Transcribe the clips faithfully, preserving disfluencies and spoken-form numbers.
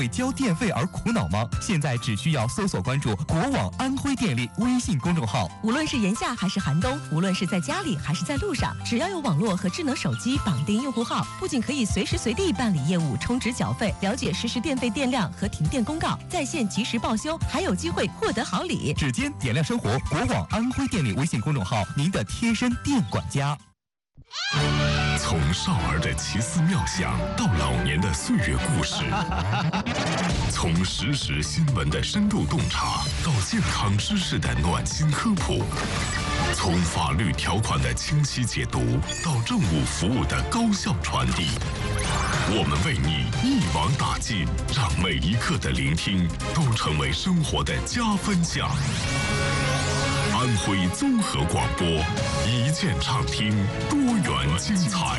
为交电费而苦恼吗？现在只需要搜索关注国网安徽电力微信公众号。 无论是炎夏还是寒冬，无论是在家里还是在路上，只要有网络和智能手机绑定用户号，不仅可以随时随地办理业务、充值缴费、了解实时电费电量和停电公告，在线及时报修，还有机会获得好礼。 指尖点亮生活，国网安徽电力微信公众号，您的贴身电管家。 从少儿的奇思妙想到老年的岁月故事，从实时新闻的深度洞察到健康知识的暖心科普，从法律条款的清晰解读到政务服务的高效传递，我们为你一网打尽，让每一刻的聆听都成为生活的加分项。安徽综合广播，一键畅听，多元精彩。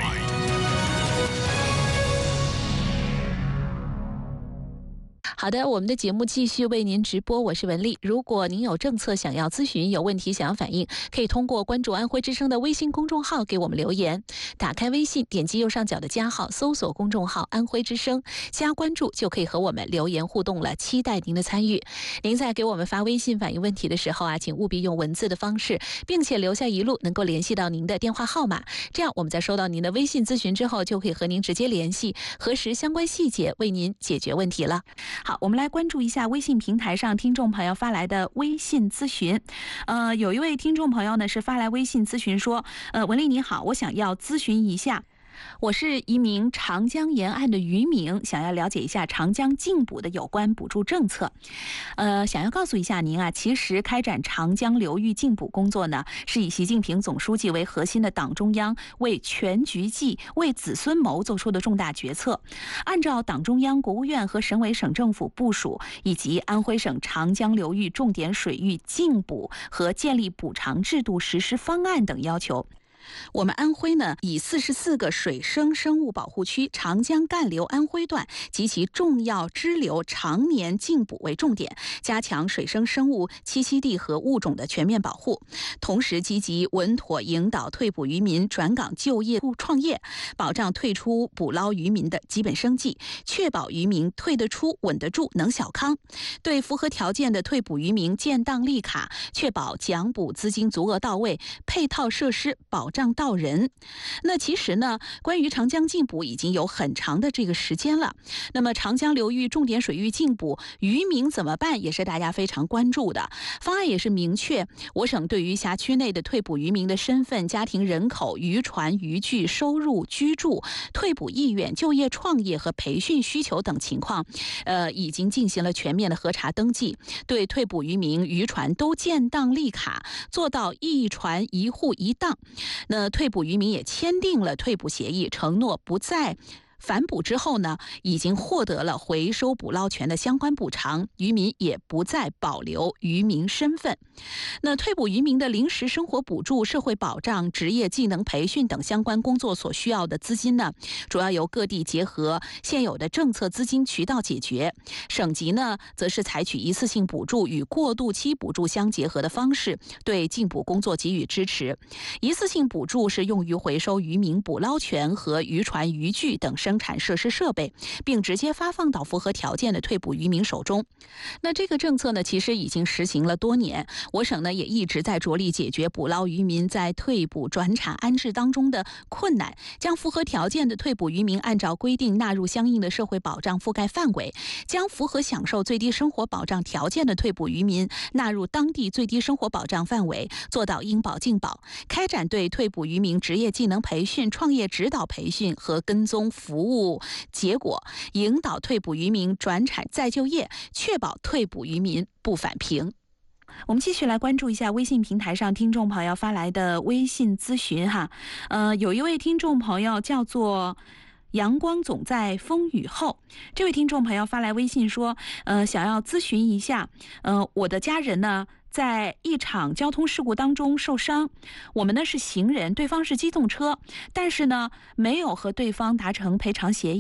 好的，我们的节目继续为您直播，我是文丽。如果您有政策想要咨询，有问题想要反映，可以通过关注安徽之声的微信公众号给我们留言。打开微信，点击右上角的加号，搜索公众号安徽之声，加关注就可以和我们留言互动了，期待您的参与。您在给我们发微信反映问题的时候啊，请务必用文字的方式，并且留下一路能够联系到您的电话号码，这样我们在收到您的微信咨询之后，就可以和您直接联系，核实相关细节，为您解决问题了。好，我们来关注一下微信平台上听众朋友发来的微信咨询。呃，有一位听众朋友呢是发来微信咨询说，呃，文丽你好，我想要咨询一下。我是一名长江沿岸的渔民，想要了解一下长江禁捕的有关补助政策。呃，想要告诉一下您啊，其实开展长江流域禁捕工作呢，是以习近平总书记为核心的党中央为全局计、为子孙谋做出的重大决策。按照党中央、国务院和省委省政府部署，以及安徽省长江流域重点水域禁捕和建立补偿制度实施方案等要求，我们安徽呢，以四十四个水生生物保护区长江干流安徽段及其重要支流常年禁捕为重点，加强水生生物栖息地和物种的全面保护，同时积极稳妥引导退捕渔民转岗就业创业，保障退出捕捞渔民的基本生计，确保渔民退得出、稳得住、能小康。对符合条件的退捕渔民建档立卡，确保奖补资金足额到位，配套设施保障到人。那其实呢，关于长江禁捕已经有很长的这个时间了。那么长江流域重点水域禁捕，渔民怎么办，也是大家非常关注的。方案也是明确，我省对于辖区内的退捕渔民的身份、家庭人口、渔船、渔具、收入、居住、退捕意愿、就业创业和培训需求等情况，呃，已经进行了全面的核查登记，对退捕渔民、渔船都建档立卡，做到一船一户一档。那退捕渔民也签订了退捕协议，承诺不再反捕之后呢，已经获得了回收捕捞权的相关补偿，渔民也不再保留渔民身份。那退捕渔民的临时生活补助、社会保障、职业技能培训等相关工作所需要的资金呢，主要由各地结合现有的政策资金渠道解决。省级呢，则是采取一次性补助与过渡期补助相结合的方式，对禁捕工作给予支持。一次性补助是用于回收渔民捕捞权和渔船、渔具等生产设施设备，并直接发放到符合条件的退捕渔民手中。那这个政策呢，其实已经实行了多年，我省呢也一直在着力解决捕捞渔民在退捕、转产、安置当中的困难，将符合条件的退捕渔民按照规定纳入相应的社会保障覆盖范围，将符合享受最低生活保障条件的退捕渔民纳入当地最低生活保障范围，做到应保尽保，开展对退捕渔民职业技能培训、创业指导培训和跟踪服务结果，引导退捕渔民转产再就业，确保退捕渔民不返贫。我们继续来关注一下微信平台上听众朋友发来的微信咨询哈。呃，有一位听众朋友叫做阳光总在风雨后，这位听众朋友发来微信说，呃，想要咨询一下，呃，我的家人呢，在一场交通事故当中受伤，我们呢是行人，对方是机动车，但是呢没有和对方达成赔偿协议。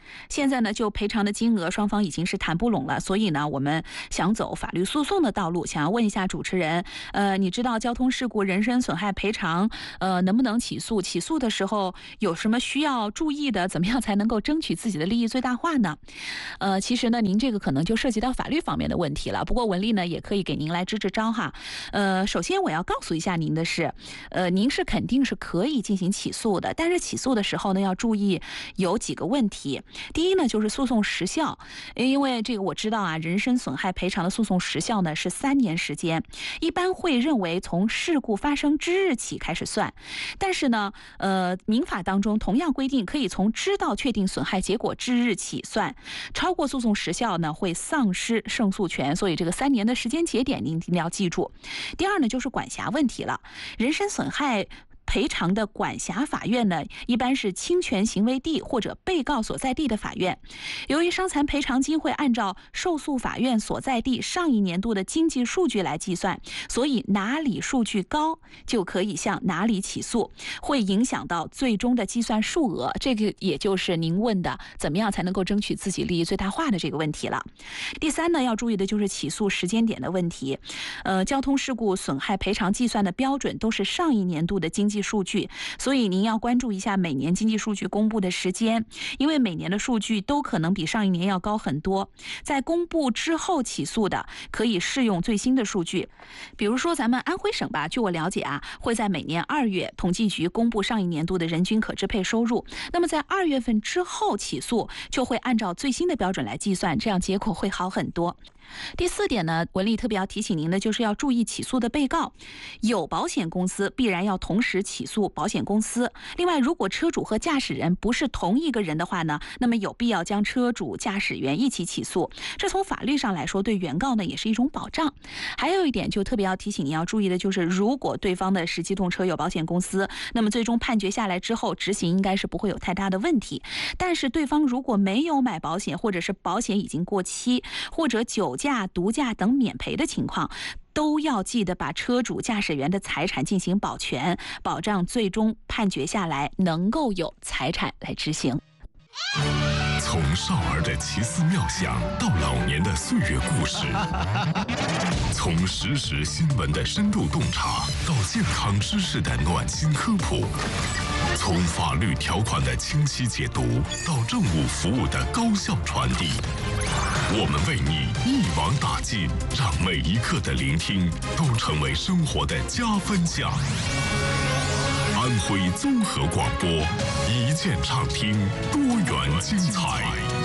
现在呢，就赔偿的金额双方已经是谈不拢了，所以呢，我们想走法律诉讼的道路。想要问一下主持人，呃，你知道交通事故人身损害赔偿，呃，能不能起诉？起诉的时候有什么需要注意的？怎么样才能够争取自己的利益最大化呢？呃，其实呢，您这个可能就涉及到法律方面的问题了。不过文丽呢，也可以给您来支支招哈。呃，首先我要告诉一下您的是，呃，您是肯定是可以进行起诉的，但是起诉的时候呢，要注意有几个问题。第一呢，就是诉讼时效，因为这个我知道啊，人身损害赔偿的诉讼时效呢是三年时间，一般会认为从事故发生之日起开始算。但是呢，呃，民法当中同样规定，可以从知道确定损害结果之日起算，超过诉讼时效呢会丧失胜诉权，所以这个三年的时间节点您一定要记住。第二呢，就是管辖问题了，人身损害赔偿的管辖法院呢，一般是侵权行为地或者被告所在地的法院。由于伤残赔偿金会按照受诉法院所在地上一年度的经济数据来计算，所以哪里数据高就可以向哪里起诉，会影响到最终的计算数额。这个也就是您问的怎么样才能够争取自己利益最大化的这个问题了。第三呢，要注意的就是起诉时间点的问题。呃，交通事故损害赔偿计算的标准都是上一年度的经济数据，所以您要关注一下每年经济数据公布的时间，因为每年的数据都可能比上一年要高很多。在公布之后起诉的，可以适用最新的数据。比如说咱们安徽省吧，据我了解啊，会在每年二月统计局公布上一年度的人均可支配收入，那么在二月份之后起诉，就会按照最新的标准来计算，这样结果会好很多。第四点呢，文丽特别要提醒您的就是要注意起诉的被告，有保险公司必然要同时起诉保险公司。另外，如果车主和驾驶人不是同一个人的话呢，那么有必要将车主、驾驶员一起起诉。这从法律上来说，对原告呢也是一种保障。还有一点就特别要提醒您要注意的就是，如果对方的实际动车有保险公司，那么最终判决下来之后，执行应该是不会有太大的问题。但是对方如果没有买保险，或者是保险已经过期，或者酒驾、毒驾等免赔的情况，都要记得把车主、驾驶员的财产进行保全，保障最终判决下来能够有财产来执行。 从少儿的奇思妙想到老年的岁月故事，从实时新闻的深度洞察到健康知识的暖心科普，从法律条款的清晰解读到政务服务的高效传递，我们为你一网打尽，让每一刻的聆听都成为生活的加分项。安徽综合广播，一键畅听，多元精彩。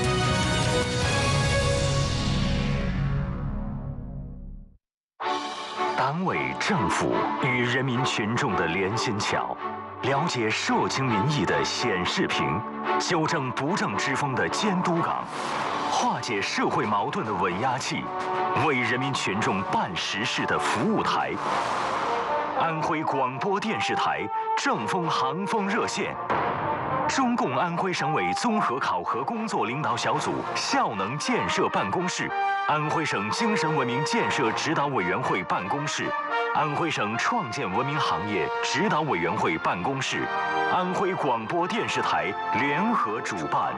党委政府与人民群众的连心桥，了解社情民意的显示屏，纠正不正之风的监督岗，化解社会矛盾的稳压器，为人民群众办实事的服务台。安徽广播电视台正风航风热线，中共安徽省委综合考核工作领导小组效能建设办公室，安徽省精神文明建设指导委员会办公室，安徽省创建文明行业指导委员会办公室，安徽广播电视台联合主办。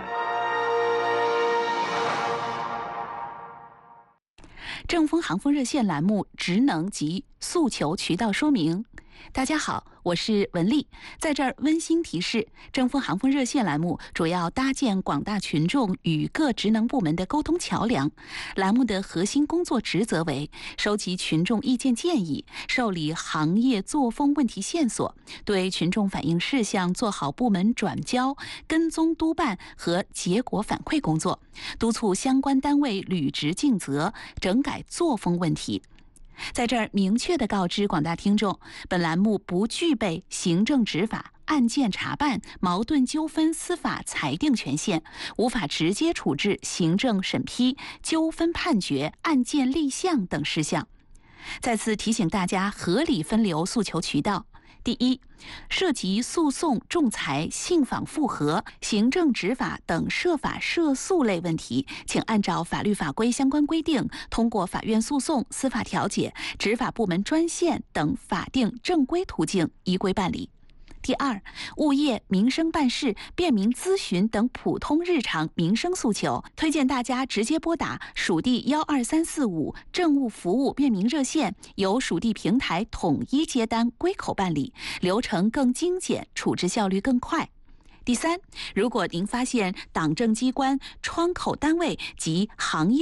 正风航风热线栏目职能及诉求渠道说明。大家好，我是文丽，在这儿温馨提示，正风航风热线栏目主要搭建广大群众与各职能部门的沟通桥梁。栏目的核心工作职责为收集群众意见建议，受理行业作风问题线索，对群众反映事项做好部门转交、跟踪督办和结果反馈工作，督促相关单位履职尽责，整改作风问题。在这儿明确地告知广大听众，本栏目不具备行政执法、案件查办、矛盾纠纷司法裁定权限，无法直接处置行政审批、纠纷判决、案件立项等事项。再次提醒大家合理分流诉求渠道。第一，涉及诉讼、仲裁、信访复核、行政执法等涉法涉诉类问题，请按照法律法规相关规定，通过法院诉讼、司法调解、执法部门专线等法定正规途径依规办理。 第二，物业、民生办事、便民咨询等普通日常民生诉求，推荐大家直接拨打属地幺二三四五政务服务便民热线，由属地平台统一接单归口办理，流程更精简，处置效率更快。第三，如果您发现党政机关、窗口单位及行业